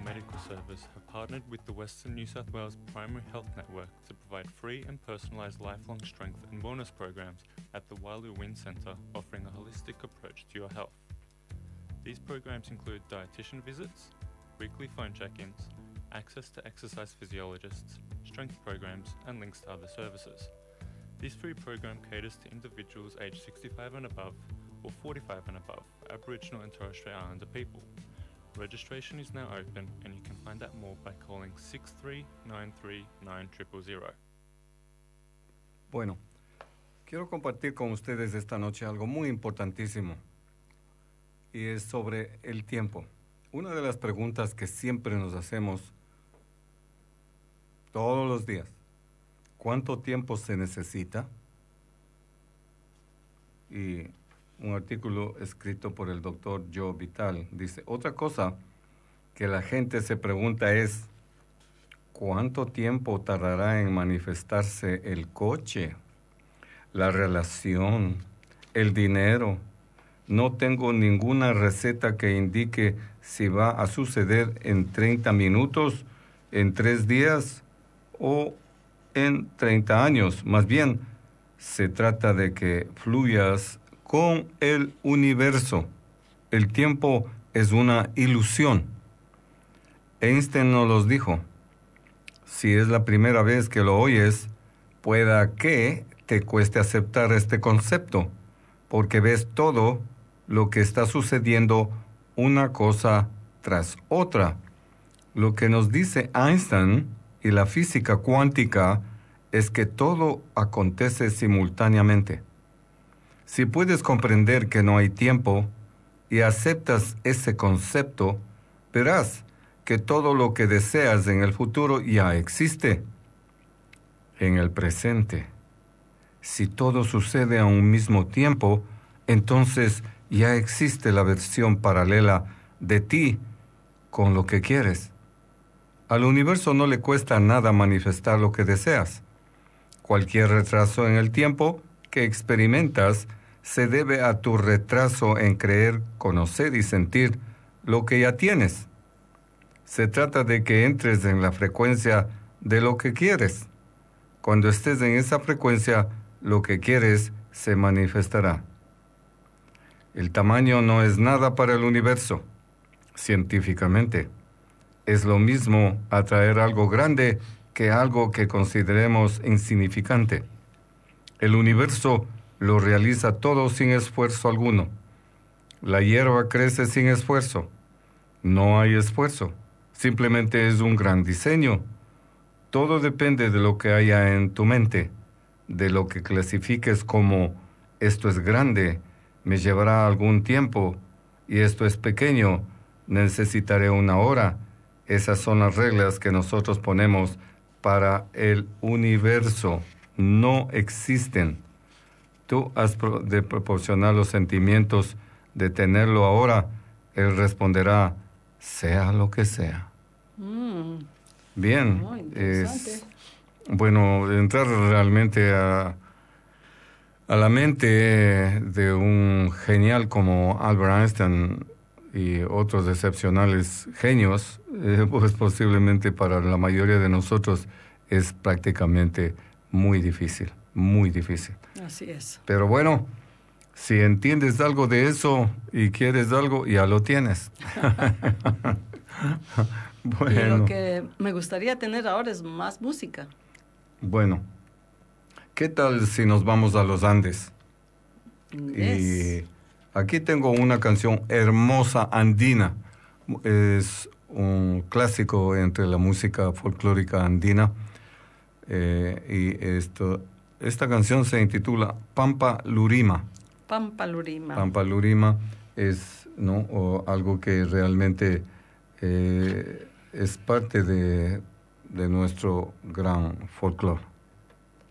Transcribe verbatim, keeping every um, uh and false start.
Medical Service have partnered with the Western New South Wales Primary Health Network to provide free and personalised lifelong strength and wellness programs at the Wyloo Wind Centre, offering a holistic approach to your health. These programs include dietitian visits, weekly phone check-ins, access to exercise physiologists, strength programs, and links to other services. This free program caters to individuals aged sixty-five and above or forty-five and above, Aboriginal and Torres Strait Islander people. Registration is now open and you can find out more by calling six three nine three nine zero zero zero. Bueno, quiero compartir con ustedes esta noche algo muy importantísimo y es sobre el tiempo. Una de las preguntas que siempre nos hacemos todos los días: ¿cuánto tiempo se necesita? Y un artículo escrito por el doctor Joe Vital dice, otra cosa que la gente se pregunta es, ¿cuánto tiempo tardará en manifestarse el coche, la relación, el dinero? No tengo ninguna receta que indique si va a suceder en treinta minutos, en tres días o en treinta años. Más bien, se trata de que fluyas con el universo. El tiempo es una ilusión. Einstein nos los dijo. Si es la primera vez que lo oyes, pueda que te cueste aceptar este concepto, porque ves todo lo que está sucediendo una cosa tras otra. Lo que nos dice Einstein y la física cuántica es que todo acontece simultáneamente. Si puedes comprender que no hay tiempo y aceptas ese concepto, verás que todo lo que deseas en el futuro ya existe en el presente. Si todo sucede a un mismo tiempo, entonces ya existe la versión paralela de ti con lo que quieres. Al universo no le cuesta nada manifestar lo que deseas. Cualquier retraso en el tiempo que experimentas se debe a tu retraso en creer, conocer y sentir lo que ya tienes. Se trata de que entres en la frecuencia de lo que quieres. Cuando estés en esa frecuencia, lo que quieres se manifestará. El tamaño no es nada para el universo. Científicamente, es lo mismo atraer algo grande que algo que consideremos insignificante. El universo lo realiza todo sin esfuerzo alguno. La hierba crece sin esfuerzo. No hay esfuerzo. Simplemente es un gran diseño. Todo depende de lo que haya en tu mente, de lo que clasifiques como esto es grande, me llevará algún tiempo, y esto es pequeño, necesitaré una hora. Esas son las reglas que nosotros ponemos para el universo. No existen. Tú has de proporcionar los sentimientos de tenerlo ahora, él responderá, sea lo que sea. Mm. Bien, Muy interesante. es bueno entrar realmente a, a la mente de un genial como Albert Einstein y otros excepcionales genios, eh, pues posiblemente para la mayoría de nosotros es prácticamente muy difícil, muy difícil. Así es. Pero bueno, si entiendes algo de eso y quieres algo, ya lo tienes. Bueno. Y lo que me gustaría tener ahora es más música. Bueno, ¿qué tal si nos vamos a los Andes? Yes. Y aquí tengo una canción hermosa andina. Es un clásico entre la música folclórica andina. Eh, y esto, esta canción se intitula Pampa Lurima. Pampa Lurima. Pampa Lurima es, ¿no?, o algo que realmente eh, es parte de, de nuestro gran folclore.